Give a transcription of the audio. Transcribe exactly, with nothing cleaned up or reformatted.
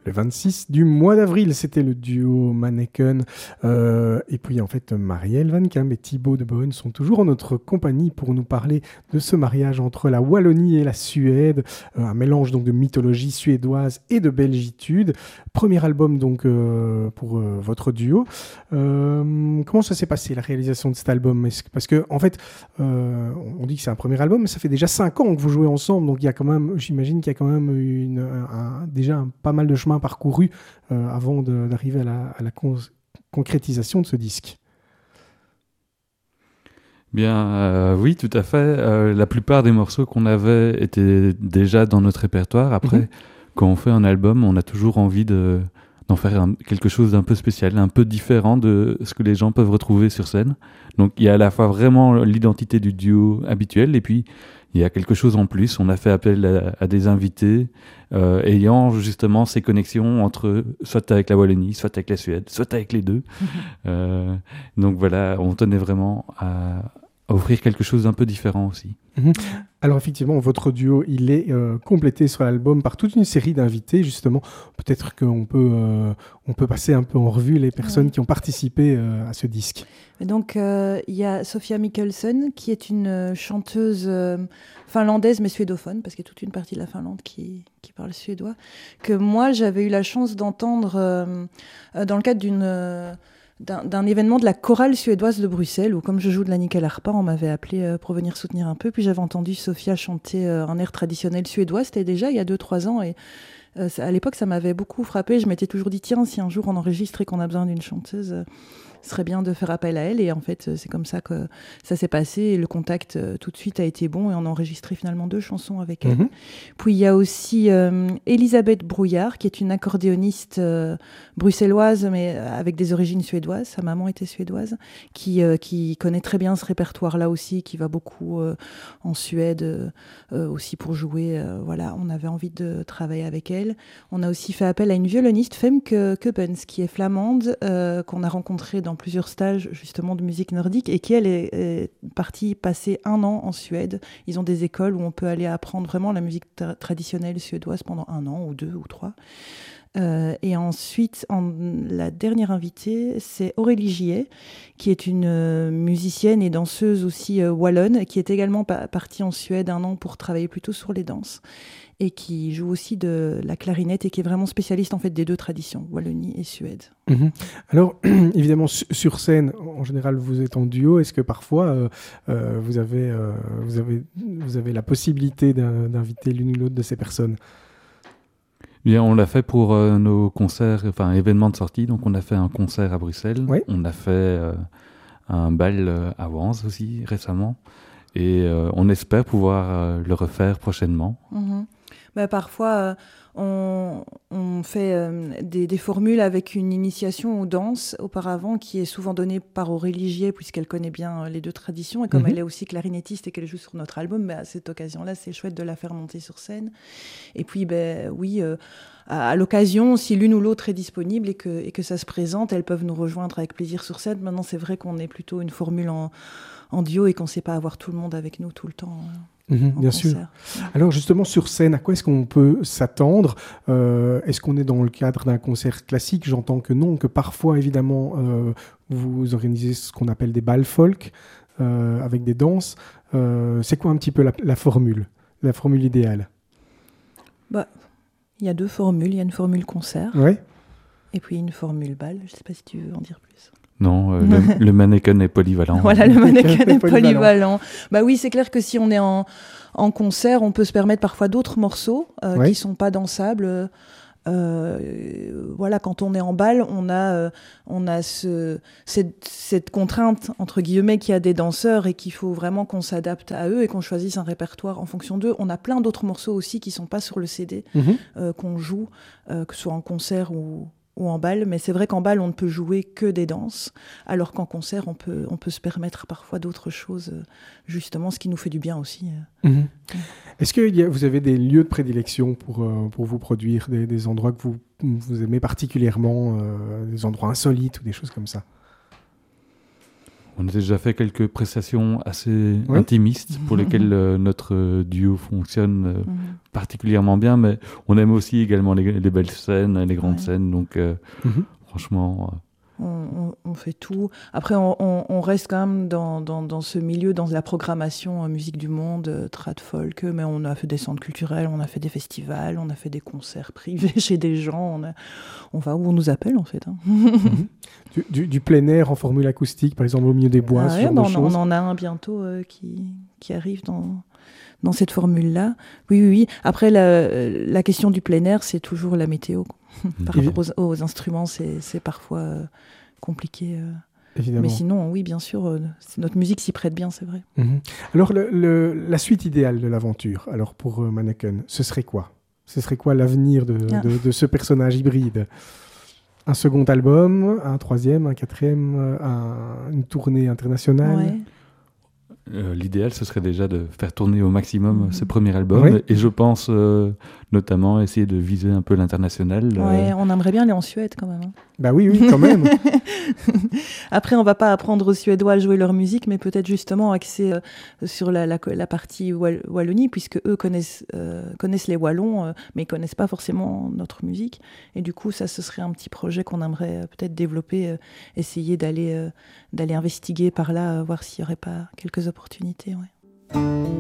le vingt-six du mois d'avril. C'était le duo Manneken. Euh, et puis en fait, Marielle Van Kam et Thibaut de Bohun sont toujours en notre compagnie pour nous parler de ce mariage entre la Wallonie et la Suède. Euh, un mélange donc de mythologie suédoise et de belgitude. Premier album donc euh, pour euh, votre duo. Euh, comment ça s'est passé la réalisation de cet album? Est-ce que, parce que en fait, euh, on dit que c'est un premier album, mais ça fait déjà cinq ans que vous jouez ensemble, donc il y a quand même, j'imagine qu'il y a quand même une, un, un, déjà un, pas mal de chemin parcouru euh, avant de, d'arriver à la, à la con- concrétisation de ce disque. Bien, euh, oui, tout à fait. Euh, la plupart des morceaux qu'on avait étaient déjà dans notre répertoire. Après, mmh. quand on fait un album, on a toujours envie de, d'en faire un, quelque chose d'un peu spécial, un peu différent de ce que les gens peuvent retrouver sur scène. Donc, il y a à la fois vraiment l'identité du duo habituel, et puis il y a quelque chose en plus. On a fait appel à, à des invités euh, ayant justement ces connexions entre soit avec la Wallonie, soit avec la Suède, soit avec les deux. Mmh. Euh, donc voilà, on tenait vraiment à, à offrir quelque chose d'un peu différent aussi. Mmh. Alors effectivement, votre duo, il est euh, complété sur l'album par toute une série d'invités, justement. Peut-être qu'on peut, euh, on peut passer un peu en revue les personnes oui. qui ont participé euh, à ce disque. Et donc, il euh, y a Sofia Mikkelsen, qui est une chanteuse euh, finlandaise, mais suédophone, parce qu'il y a toute une partie de la Finlande qui, qui parle suédois, que moi, j'avais eu la chance d'entendre euh, dans le cadre d'une... Euh, D'un, d'un événement de la chorale suédoise de Bruxelles, où comme je joue de la nickel harpa, on m'avait appelé euh, pour venir soutenir un peu, puis j'avais entendu Sofia chanter euh, un air traditionnel suédois, c'était déjà il y a deux trois ans, et euh, à l'époque ça m'avait beaucoup frappé, je m'étais toujours dit tiens, si un jour on enregistre et qu'on a besoin d'une chanteuse, euh, ce serait bien de faire appel à elle, et en fait c'est comme ça que ça s'est passé, et le contact euh, tout de suite a été bon, et on a enregistré finalement deux chansons avec elle. Mm-hmm. Puis il y a aussi euh, Elisabeth Brouillard, qui est une accordéoniste euh, bruxelloise, mais avec des origines suédoises, sa maman était suédoise, qui, euh, qui connaît très bien ce répertoire-là aussi, qui va beaucoup euh, en Suède euh, aussi pour jouer, euh, voilà, on avait envie de travailler avec elle. On a aussi fait appel à une violoniste, Femke Kuppens, qui est flamande, euh, qu'on a rencontrée dans plusieurs stages justement de musique nordique, et qui elle est, est partie passer un an en Suède. Ils ont des écoles où on peut aller apprendre vraiment la musique tra- traditionnelle suédoise pendant un an ou deux ou trois. Euh, et ensuite, en, la dernière invitée, c'est Aurélie Gillet, qui est une euh, musicienne et danseuse aussi euh, wallonne, qui est également pa- partie en Suède un an pour travailler plutôt sur les danses, et qui joue aussi de la clarinette et qui est vraiment spécialiste en fait des deux traditions, Wallonie et Suède. Mmh. Alors, évidemment, su- sur scène, en général, vous êtes en duo. Est-ce que parfois, euh, euh, vous, avez, euh, vous, avez, vous avez la possibilité d'un, d'inviter l'une ou l'autre de ces personnes ? Bien, on l'a fait pour euh, nos concerts, enfin événements de sortie. Donc, on a fait un concert à Bruxelles. Oui. On a fait euh, un bal euh, à Wans aussi récemment. Et euh, on espère pouvoir euh, le refaire prochainement. Mmh. Bah, parfois, euh, on, on fait euh, des, des formules avec une initiation aux danses auparavant qui est souvent donnée par Aurélie Gillet, puisqu'elle connaît bien euh, les deux traditions. Et comme mmh. elle est aussi clarinettiste et qu'elle joue sur notre album, bah, à cette occasion-là, c'est chouette de la faire monter sur scène. Et puis, bah, oui, euh, à, à l'occasion, si l'une ou l'autre est disponible et que, et que ça se présente, elles peuvent nous rejoindre avec plaisir sur scène. Maintenant, c'est vrai qu'on est plutôt une formule en, en duo et qu'on ne sait pas avoir tout le monde avec nous tout le temps. Euh. Mmh, bien sûr. Alors justement, sur scène, à quoi est-ce qu'on peut s'attendre ? euh, Est-ce qu'on est dans le cadre d'un concert classique ? J'entends que non, que parfois, évidemment, euh, vous organisez ce qu'on appelle des bals folk, euh, avec des danses. Euh, c'est quoi un petit peu la, la formule, la formule idéale ? Bah, il y a deux formules. Il y a une formule concert, ouais. et puis une formule bal. Je ne sais pas si tu veux en dire plus. Non, euh, le, le Manneken est polyvalent. Voilà, le Manneken est polyvalent. polyvalent. Bah oui, c'est clair que si on est en, en concert, on peut se permettre parfois d'autres morceaux euh, oui. qui sont pas dansables. Euh, voilà, quand on est en bal, on a, euh, on a ce, cette, cette contrainte, entre guillemets, qu'il y a des danseurs et qu'il faut vraiment qu'on s'adapte à eux et qu'on choisisse un répertoire en fonction d'eux. On a plein d'autres morceaux aussi qui sont pas sur le C D, mm-hmm. euh, qu'on joue, euh, que ce soit en concert ou... ou en bal, mais c'est vrai qu'en bal, on ne peut jouer que des danses, alors qu'en concert, on peut, on peut se permettre parfois d'autres choses, justement, ce qui nous fait du bien aussi. Mmh. Mmh. Est-ce que y a, vous avez des lieux de prédilection pour, euh, pour vous produire, des, des endroits que vous, vous aimez particulièrement, euh, des endroits insolites ou des choses comme ça ? On a déjà fait quelques prestations assez Oui. intimistes pour lesquelles euh, notre euh, duo fonctionne euh, Mhm. particulièrement bien, mais on aime aussi également les, les belles scènes, les grandes Ouais. scènes, donc euh, Mhm. franchement... euh, On, on- on fait tout. Après, on, on- on reste quand même dans, dans, dans ce milieu, dans la programmation euh, musique du monde, euh, trad folk, mais on a fait des centres culturels, on a fait des festivals, on a fait des concerts privés chez des gens. On, a- on va où on nous appelle, en fait. hein. Mhm. Du, du- du plein air en formule acoustique, par exemple au milieu des bois, Ah ce ouais, genre bah, de on, choses. on en a un bientôt euh, qui, qui arrive dans, dans cette formule-là. Oui, oui, oui. Après, la, la question du plein air, c'est toujours la météo. Par Évi- rapport aux, aux instruments, c'est c'est parfois euh, compliqué. euh. Évidemment. Mais sinon, oui, bien sûr, euh, c'est- notre musique s'y prête bien, c'est vrai. Mhm. Alors, le- le- la suite idéale de l'aventure, alors pour euh, Manneken, ce serait quoi? Ce serait quoi l'avenir de, Ah. de- de ce personnage hybride? Un second album, un troisième, un quatrième, euh, un- une tournée internationale? Ouais. Euh, L'idéal, ce serait déjà de faire tourner au maximum Mhm. ce premier album. Ouais. Et je pense euh, notamment essayer de viser un peu l'international. euh, Ouais, on aimerait bien aller en Suède quand même. hein. Bah oui, oui, quand même. Après, on va pas apprendre aux Suédois à jouer leur musique, mais peut-être justement axer euh, sur la, la, la partie Wall- Wallonie, puisque eux connaissent, euh, connaissent les Wallons, euh, mais ils connaissent pas forcément notre musique. Et du coup, ça, ce serait un petit projet qu'on aimerait euh, peut-être développer, euh, essayer d'aller euh, d'aller investiguer par là, euh, voir s'il y aurait pas quelques opportunités. Ouais.